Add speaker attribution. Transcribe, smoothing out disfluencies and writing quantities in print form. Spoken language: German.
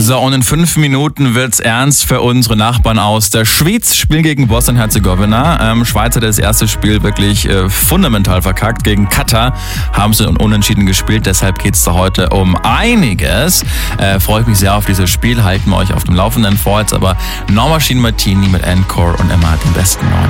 Speaker 1: So, und in 5 Minuten wird's ernst für unsere Nachbarn aus der Schweiz. Spielen gegen Bosnien-Herzegowina. Schweiz hat das erste Spiel wirklich fundamental verkackt. Gegen Katar haben sie unentschieden gespielt. Deshalb geht's da heute um einiges. Freue ich mich sehr auf dieses Spiel. Halten wir euch auf dem Laufenden vor. Jetzt aber Norma Martini mit Encore und Emma hat den besten neuen.